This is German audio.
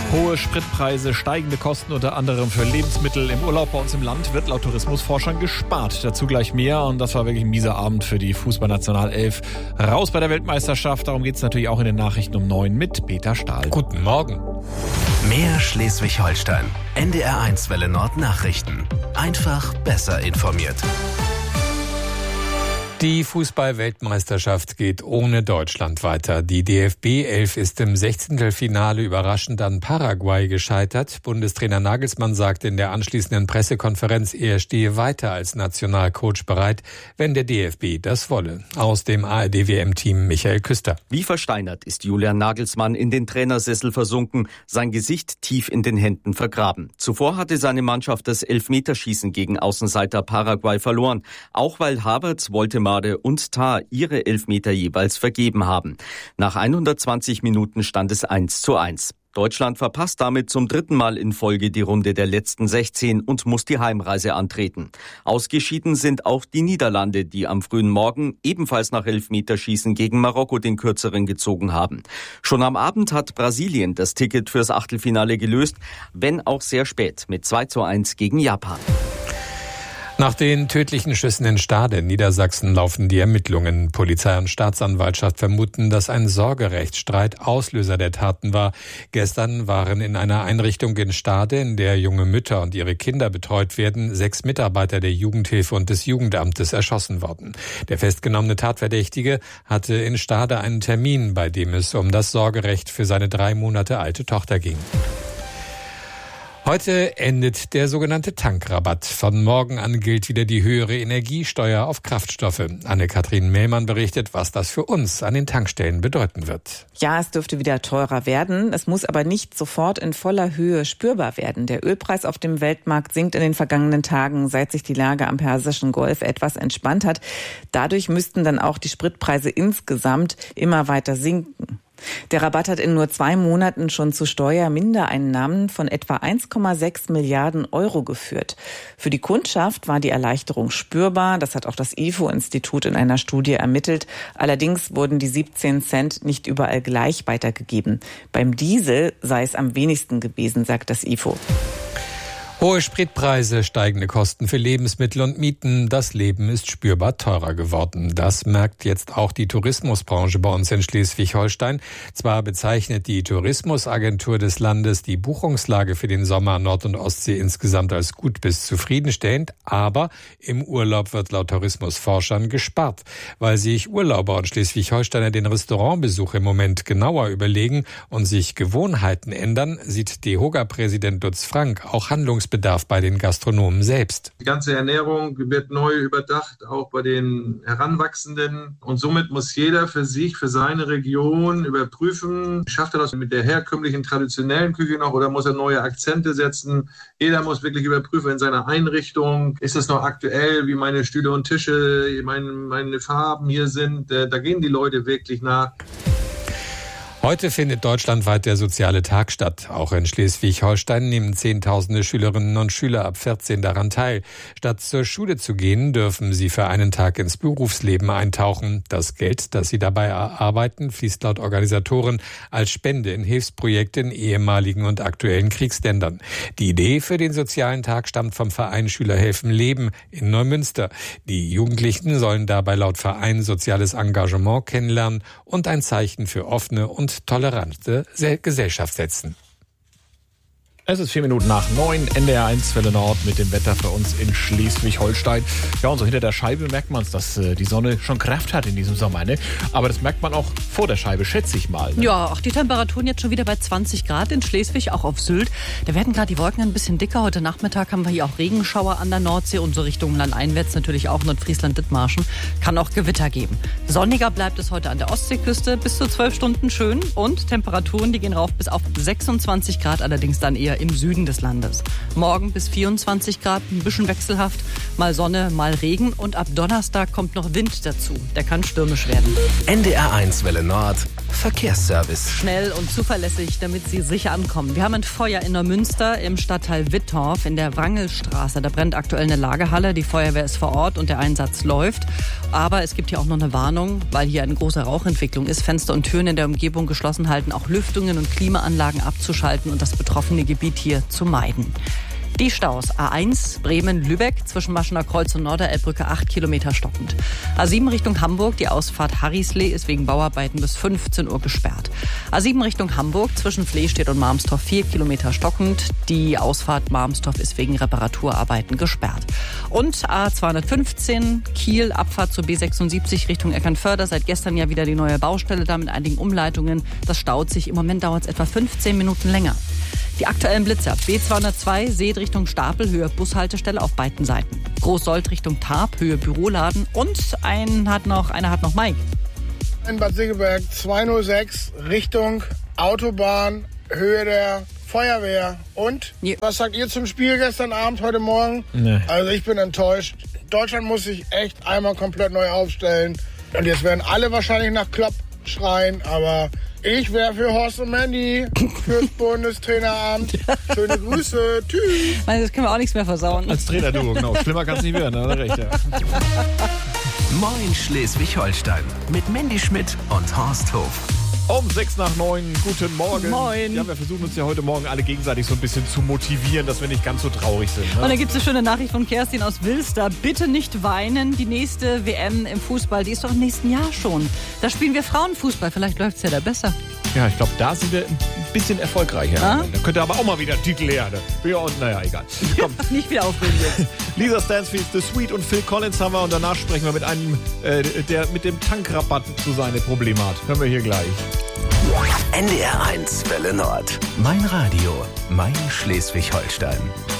Hohe Spritpreise, steigende Kosten unter anderem für Lebensmittel im Urlaub bei uns im Land wird laut Tourismusforschern gespart. Dazu gleich mehr und das war wirklich ein mieser Abend für die Fußballnationalelf. Raus bei der Weltmeisterschaft, darum geht es natürlich auch in den Nachrichten um 9 mit Peter Stahl. Guten Morgen. Mehr Schleswig-Holstein. NDR1 Welle Nord Nachrichten. Einfach besser informiert. Die Fußball-Weltmeisterschaft geht ohne Deutschland weiter. Die DFB-Elf ist im 16. überraschend an Paraguay gescheitert. Bundestrainer Nagelsmann sagte in der anschließenden Pressekonferenz, er stehe weiter als Nationalcoach bereit, wenn der DFB das wolle. Aus dem ARD-WM-Team Michael Küster. Wie versteinert ist Julian Nagelsmann in den Trainersessel versunken, sein Gesicht tief in den Händen vergraben. Zuvor hatte seine Mannschaft das Elfmeterschießen gegen Außenseiter Paraguay verloren, auch weil Havertz, Woltemade und Tah ihre Elfmeter jeweils vergeben haben. Nach 120 Minuten stand es 1:1. Deutschland verpasst damit zum 3. Mal in Folge die Runde der letzten 16 und muss die Heimreise antreten. Ausgeschieden sind auch die Niederlande, die am frühen Morgen ebenfalls nach Elfmeterschießen gegen Marokko den kürzeren gezogen haben. Schon am Abend hat Brasilien das Ticket fürs Achtelfinale gelöst, wenn auch sehr spät mit 2:1 gegen Japan. Nach den tödlichen Schüssen in Stade in Niedersachsen laufen die Ermittlungen. Polizei und Staatsanwaltschaft vermuten, dass ein Sorgerechtsstreit Auslöser der Taten war. Gestern waren in einer Einrichtung in Stade, in der junge Mütter und ihre Kinder betreut werden, 6 Mitarbeiter der Jugendhilfe und des Jugendamtes erschossen worden. Der festgenommene Tatverdächtige hatte in Stade einen Termin, bei dem es um das Sorgerecht für seine 3 Monate alte Tochter ging. Heute endet der sogenannte Tankrabatt. Von morgen an gilt wieder die höhere Energiesteuer auf Kraftstoffe. Anne-Kathrin Mehlmann berichtet, was das für uns an den Tankstellen bedeuten wird. Ja, es dürfte wieder teurer werden. Es muss aber nicht sofort in voller Höhe spürbar werden. Der Ölpreis auf dem Weltmarkt sinkt in den vergangenen Tagen, seit sich die Lage am Persischen Golf etwas entspannt hat. Dadurch müssten dann auch die Spritpreise insgesamt immer weiter sinken. Der Rabatt hat in nur 2 Monaten schon zu Steuermindereinnahmen von etwa 1,6 Milliarden Euro geführt. Für die Kundschaft war die Erleichterung spürbar. Das hat auch das IFO-Institut in einer Studie ermittelt. Allerdings wurden die 17 Cent nicht überall gleich weitergegeben. Beim Diesel sei es am wenigsten gewesen, sagt das IFO. Hohe Spritpreise, steigende Kosten für Lebensmittel und Mieten. Das Leben ist spürbar teurer geworden. Das merkt jetzt auch die Tourismusbranche bei uns in Schleswig-Holstein. Zwar bezeichnet die Tourismusagentur des Landes die Buchungslage für den Sommer an Nord- und Ostsee insgesamt als gut bis zufriedenstellend, aber im Urlaub wird laut Tourismusforschern gespart. Weil sich Urlauber und Schleswig-Holsteiner den Restaurantbesuch im Moment genauer überlegen und sich Gewohnheiten ändern, sieht DEHOGA-Präsident Lutz Frank auch Handlungsbedarf bei den Gastronomen selbst. Die ganze Ernährung wird neu überdacht, auch bei den Heranwachsenden. Und somit muss jeder für sich, für seine Region überprüfen, schafft er das mit der herkömmlichen, traditionellen Küche noch oder muss er neue Akzente setzen? Jeder muss wirklich überprüfen in seiner Einrichtung, ist es noch aktuell, wie meine Stühle und Tische, meine Farben hier sind. Da gehen die Leute wirklich nach. Heute findet deutschlandweit der Soziale Tag statt. Auch in Schleswig-Holstein nehmen Zehntausende Schülerinnen und Schüler ab 14 daran teil. Statt zur Schule zu gehen, dürfen sie für einen Tag ins Berufsleben eintauchen. Das Geld, das sie dabei erarbeiten, fließt laut Organisatoren als Spende in Hilfsprojekte in ehemaligen und aktuellen Kriegsländern. Die Idee für den Sozialen Tag stammt vom Verein Schüler helfen Leben in Neumünster. Die Jugendlichen sollen dabei laut Verein soziales Engagement kennenlernen und ein Zeichen für offene und tolerante Gesellschaft setzen. Es ist 4 Minuten nach 9, NDR1 Welle Nord mit dem Wetter für uns in Schleswig-Holstein. Ja, und so hinter der Scheibe merkt man es, dass die Sonne schon Kraft hat in diesem Sommer, ne? Aber das merkt man auch vor der Scheibe, schätze ich mal. Ne? Ja, auch die Temperaturen jetzt schon wieder bei 20 Grad in Schleswig, auch auf Sylt. Da werden gerade die Wolken ein bisschen dicker. Heute Nachmittag haben wir hier auch Regenschauer an der Nordsee und so Richtung landeinwärts natürlich auch Nordfriesland, Dithmarschen. Kann auch Gewitter geben. Sonniger bleibt es heute an der Ostseeküste, bis zu 12 Stunden schön. Und Temperaturen, die gehen rauf bis auf 26 Grad, allerdings dann eher eher im Süden des Landes. Morgen bis 24 Grad, ein bisschen wechselhaft, mal Sonne, mal Regen und ab Donnerstag kommt noch Wind dazu. Der kann stürmisch werden. NDR1 Welle Nord, Verkehrsservice. Schnell und zuverlässig, damit Sie sicher ankommen. Wir haben ein Feuer in Neumünster im Stadtteil Wittorf in der Wrangelstraße. Da brennt aktuell eine Lagerhalle. Die Feuerwehr ist vor Ort und der Einsatz läuft. Aber es gibt hier auch noch eine Warnung, weil hier eine große Rauchentwicklung ist. Fenster und Türen in der Umgebung geschlossen halten, auch Lüftungen und Klimaanlagen abzuschalten und das betroffene Gebiet hier zu meiden. Die Staus A1 Bremen-Lübeck zwischen Maschener Kreuz und Norderelbbrücke 8 Kilometer stockend. A7 Richtung Hamburg, die Ausfahrt Harrislee ist wegen Bauarbeiten bis 15 Uhr gesperrt. A7 Richtung Hamburg zwischen Flehstedt und Marmstorf 4 Kilometer stockend. Die Ausfahrt Marmstorf ist wegen Reparaturarbeiten gesperrt. Und A215 Kiel Abfahrt zur B76 Richtung Eckernförde. Seit gestern ja wieder die neue Baustelle da mit einigen Umleitungen. Das staut sich. Im Moment dauert es etwa 15 Minuten länger. Die aktuellen Blitzer. B202 Seed Richtung Stapel, Höhe Bushaltestelle auf beiden Seiten. Großsold Richtung Tarp, Höhe Büroladen. Und einer hat noch Mike. In Bad Segeberg 206 Richtung Autobahn, Höhe der Feuerwehr. Und was sagt ihr zum Spiel gestern Abend, heute Morgen? Nee. Also ich bin enttäuscht. Deutschland muss sich echt einmal komplett neu aufstellen. Und jetzt werden alle wahrscheinlich nach Klopp schreien, aber ich wäre für Horst und Mandy fürs Bundestraineramt. Schöne Grüße. Tschüss. Das können wir auch nichts mehr versauen. Als Trainerduo, genau. Schlimmer kann es nicht werden, hat er recht, ja. Moin Schleswig-Holstein mit Mandy Schmidt und Horst Hof. Um 8:06, guten Morgen. Moin. Ja, wir versuchen uns ja heute Morgen alle gegenseitig so ein bisschen zu motivieren, dass wir nicht ganz so traurig sind. Ne? Und da gibt es eine schöne Nachricht von Kerstin aus Wilster. Bitte nicht weinen, die nächste WM im Fußball, die ist doch im nächsten Jahr schon. Da spielen wir Frauenfußball, vielleicht läuft es ja da besser. Ja, ich glaube, da sind wir ein bisschen erfolgreicher. Da könnte aber auch mal wieder Titel her. Ja, und naja, egal. Komm. Nicht wieder aufregen jetzt. Lisa Stansfield, The Sweet und Phil Collins haben wir und danach sprechen wir mit einem, der mit dem Tankrabatt so seine Probleme hat. Hören wir hier gleich. NDR1 Welle Nord. Mein Radio, mein Schleswig-Holstein.